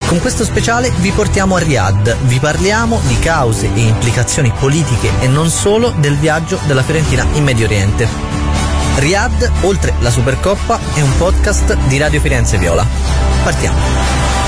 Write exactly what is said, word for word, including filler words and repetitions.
Con questo speciale vi portiamo a Riyadh, vi parliamo di cause e implicazioni politiche e non solo del viaggio della Fiorentina in Medio Oriente. Riyadh, oltre la Supercoppa, è un podcast di Radio Firenze Viola. Partiamo.